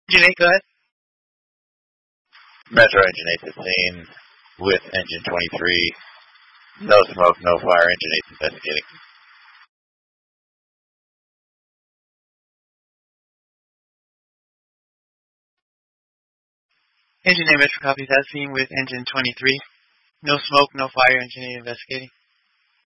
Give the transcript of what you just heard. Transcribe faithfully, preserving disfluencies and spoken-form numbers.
Engine eight, go ahead. Metro Engine eight to scene with Engine twenty-three. No smoke, no fire. Engine eight investigating. Engine eight, Metro copies that scene with Engine twenty-three. No smoke, no fire. Engine eight investigating.